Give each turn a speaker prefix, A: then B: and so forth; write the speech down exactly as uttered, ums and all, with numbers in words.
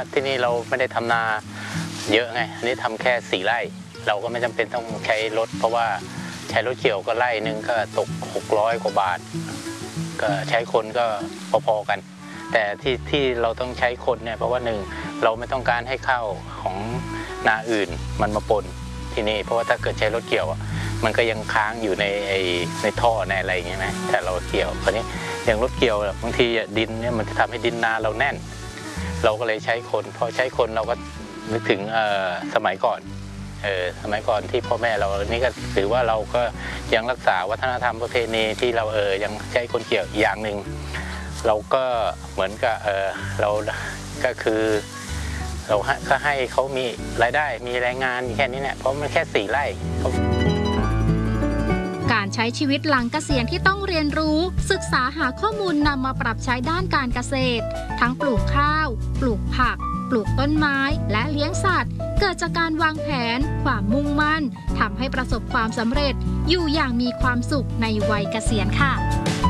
A: ที่นี่เราไม่ได้ทำนาเยอะไงอันนี้ทำแค่สี่ไร่เราก็ไม่จำเป็นต้องใช้รถเพราะว่าใช้รถเกี่ยวก็ไร่นึงก็ตกหกร้อยกว่าบาทก็ใช้คนก็พอๆกันแต่ที่ที่เราต้องใช้คนเนี่ยเพราะว่าหนึ่งเราไม่ต้องการให้ข้าวของนาอื่นมันมาปนที่นี่เพราะว่าถ้าเกิดใช้รถเกี่ยวมันก็ยังค้างอยู่ในไอ้ในท่อในอะไรอย่างเงี้ยนะแต่เราเกี่ยวคราวนี้อย่างรถเกี่ยวบางทีดินเนี่ยมันจะทำให้ดินนาเราแน่นเราก็เลยใช้คนพอใช้คนเราก็นึกถึงสมัยก่อนเออสมัยก่อนที่พ่อแม่เรานี่ก็ถือว่าเราก็ยังรักษาวัฒนธรรมประเพณีที่เราเออยังใช้คนเกี่ยวอีกอย่างหนึ่งเราก็เหมือนกับเออเราก็คือเราก็ให้เขามีรายได้มีแรงงานแค่นี้เนี่ยเพราะมันแค่สี่ไร่
B: การใช้ชีวิตหลังเกษียณที่ต้องเรียนรู้ศึกษาหาข้อมูลนำมาปรับใช้ด้านการเกษตรทั้งปลูกข้าวปลูกผักปลูกต้นไม้และเลี้ยงสัตว์เกิดจากการวางแผนความมุ่งมั่นทำให้ประสบความสำเร็จอยู่อย่างมีความสุขในวัยเกษียณค่ะ